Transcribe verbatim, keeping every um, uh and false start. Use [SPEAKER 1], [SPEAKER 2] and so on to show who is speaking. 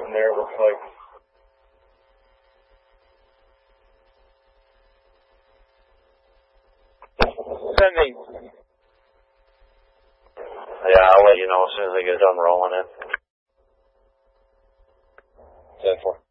[SPEAKER 1] in there, it looks like.
[SPEAKER 2] Sending.
[SPEAKER 3] Yeah, I'll let you know as soon as I get done rolling it.
[SPEAKER 1] ten four.